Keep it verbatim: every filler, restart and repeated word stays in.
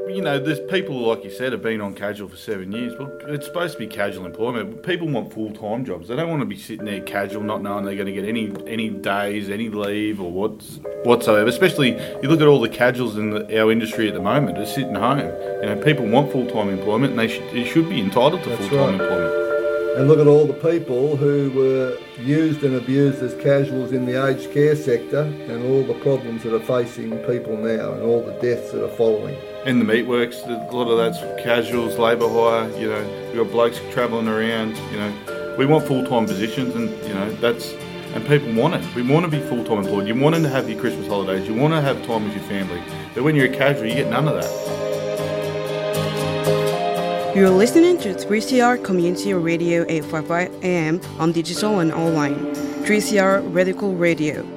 you know, there's people, like you said, have been on casual for seven years. Well, it's supposed to be casual employment. People want full-time jobs. They don't want to be sitting there casual, not knowing they're going to get any any days, any leave or what's, whatsoever. Especially, you look at all the casuals in the, our industry at the moment, they're sitting home. You know, people want full-time employment and they should, they should be entitled to That's full-time right. employment. And look at all the people who were used and abused as casuals in the aged care sector and all the problems that are facing people now and all the deaths that are following. In the meatworks, a lot of that's casuals, labour hire, you know, we've got blokes travelling around, you know. We want full-time positions and, you know, that's, and people want it. We want to be full-time employed. You want to have your Christmas holidays. You want to have time with your family. But when you're a casual, you get none of that. You're listening to three C R Community Radio eight fifty-five A M on digital and online. three C R Radical Radio.